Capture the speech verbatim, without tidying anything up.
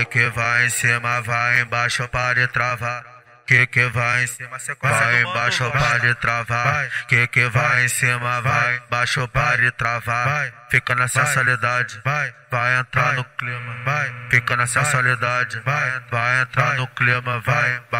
Que vai em cima, vai embaixo para travar. Que que vai em cima, vai embaixo para travar. Que que vai em cima, vai embaixo para travar. Fica na sensualidade, vai, vai entrar no clima, vai. Fica na sensualidade, vai, vai entrar no clima, vai.